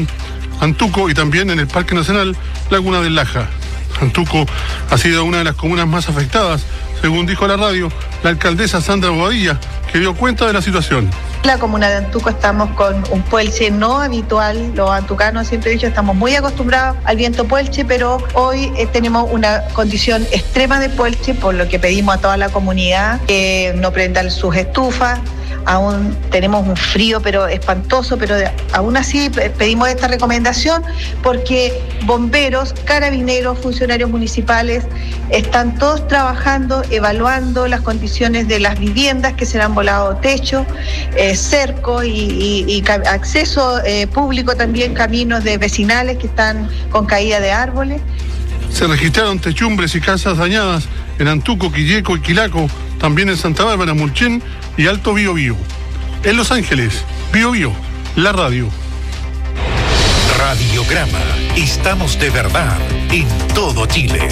Concepción, Antuco y también en el Parque Nacional Laguna del Laja. Antuco ha sido una de las comunas más afectadas, según dijo a la radio la alcaldesa Sandra Bobadilla, que dio cuenta de la situación. La comuna de Antuco estamos con un puelche no habitual. Los antucanos, siempre he dicho, estamos muy acostumbrados al viento puelche, pero hoy tenemos una condición extrema de puelche, por lo que pedimos a toda la comunidad que no prendan sus estufas. Aún tenemos un frío pero espantoso, pero aún así pedimos esta recomendación porque bomberos, carabineros, funcionarios municipales están todos trabajando, evaluando las condiciones de las viviendas que se han volado techo, cerco y acceso público también, caminos de vecinales que están con caída de árboles. Se registraron techumbres y casas dañadas en Antuco, Quilleco y Quilaco, también en Santa Bárbara, Mulchen y Alto Biobío. En Los Ángeles, Biobío, la radio. Radiograma. Estamos de verdad en todo Chile.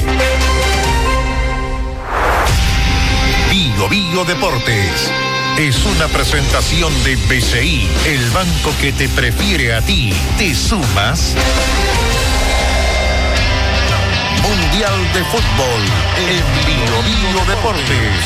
Biobío Deportes. Es una presentación de BCI, el banco que te prefiere a ti. ¿Te sumas? Mundial de Fútbol en Biobío Deportes.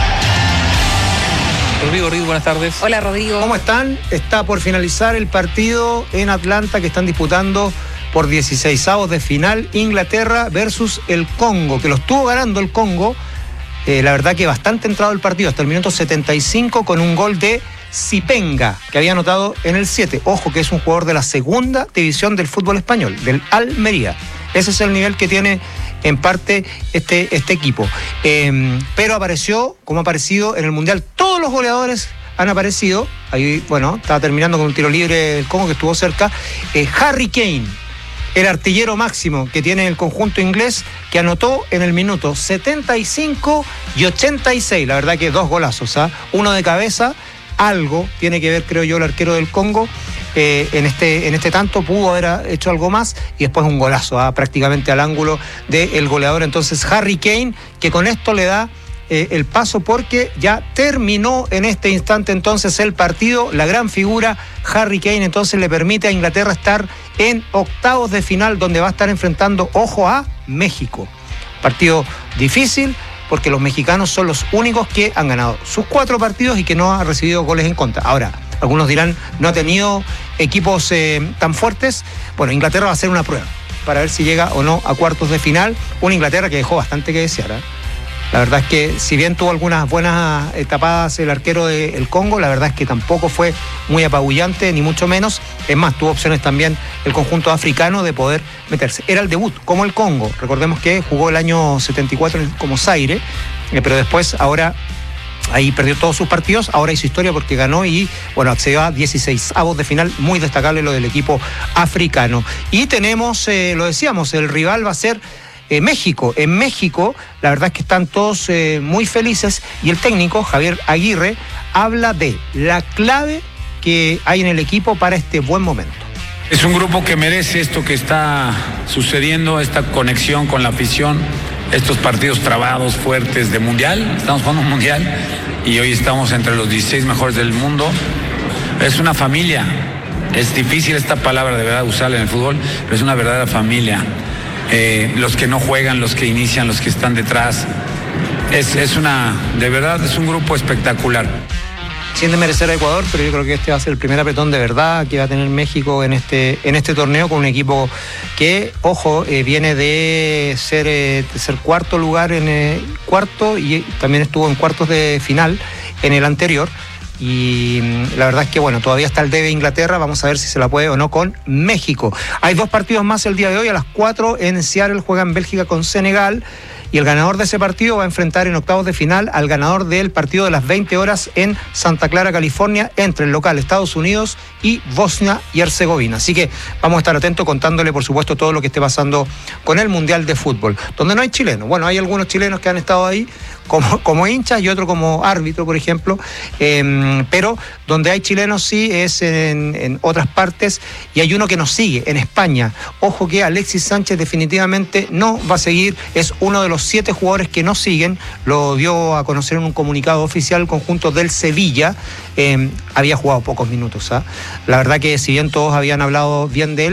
Rodrigo, buenas tardes. Hola, Rodrigo. ¿Cómo están? Está por finalizar el partido en Atlanta que están disputando por 16avos de final Inglaterra versus el Congo, que lo estuvo ganando el Congo. La verdad que bastante entrado el partido, hasta el minuto 75 con un gol de Sipenga, que había anotado en el 7. Ojo que es un jugador de la segunda división del fútbol español, del Almería. Ese es el nivel que tiene en parte este equipo. Pero apareció, como ha aparecido en el Mundial, todos los goleadores han aparecido. Ahí, bueno, estaba terminando con un tiro libre el Congo que estuvo cerca. Harry Kane, el artillero máximo que tiene el conjunto inglés, que anotó en el minuto 75 y 86. La verdad que dos golazos, ¿ah? Uno de cabeza. Algo tiene que ver, creo yo, el arquero del Congo. En este tanto pudo haber hecho algo más y después un golazo, prácticamente al ángulo del goleador. Entonces Harry Kane, que con esto le da el paso porque ya terminó en este instante entonces el partido. La gran figura Harry Kane entonces le permite a Inglaterra estar en octavos de final, donde va a estar enfrentando, ojo, a México. Partido difícil, porque los mexicanos son los únicos que han ganado sus 4 partidos y que no han recibido goles en contra. Ahora, algunos dirán, no ha tenido equipos tan fuertes. Bueno, Inglaterra va a hacer una prueba para ver si llega o no a cuartos de final. Una Inglaterra que dejó bastante que desear, ¿eh? La verdad es que si bien tuvo algunas buenas tapadas el arquero del Congo, la verdad es que tampoco fue muy apabullante, ni mucho menos. Es más, tuvo opciones también el conjunto africano de poder meterse. Era el debut, como el Congo. Recordemos que jugó el año 74 como Zaire, pero después, ahora, ahí perdió todos sus partidos. Ahora hizo historia porque ganó y, bueno, accedió a 16avos de final. Muy destacable lo del equipo africano. Y tenemos, lo decíamos, el rival va a ser México. En México, la verdad es que están todos muy felices y el técnico, Javier Aguirre, habla de la clave que hay en el equipo para este buen momento. Es un grupo que merece esto que está sucediendo, esta conexión con la afición, estos partidos trabados, fuertes de mundial. Estamos jugando un mundial y hoy estamos entre los 16 mejores del mundo. Es una familia. Es difícil esta palabra de verdad usarla en el fútbol, pero es una verdadera familia. Los que no juegan, los que inician, los que están detrás. De verdad, es un grupo espectacular. Sin desmerecer a Ecuador, pero yo creo que este va a ser el primer apretón de verdad que va a tener México en este torneo, con un equipo que, ojo, viene de ser cuarto lugar cuarto y también estuvo en cuartos de final en el anterior. Y la verdad es que, bueno, todavía está el debe Inglaterra. Vamos a ver si se la puede o no con México. Hay 2 partidos más el día de hoy. A las 4 en Seattle juegan Bélgica con Senegal. Y el ganador de ese partido va a enfrentar en octavos de final al ganador del partido de las 20 horas en Santa Clara, California, entre el local Estados Unidos y Bosnia y Herzegovina. Así que vamos a estar atentos contándole, por supuesto, todo lo que esté pasando con el Mundial de Fútbol, donde no hay chilenos. Bueno, hay algunos chilenos que han estado ahí como hinchas y otro como árbitro, por ejemplo, pero donde hay chilenos sí es en otras partes, y hay uno que nos sigue en España. Ojo que Alexis Sánchez definitivamente no va a seguir, es uno de los 7 jugadores que no siguen, lo dio a conocer en un comunicado oficial el conjunto del Sevilla. Había jugado pocos minutos, la verdad que si bien todos habían hablado bien de él,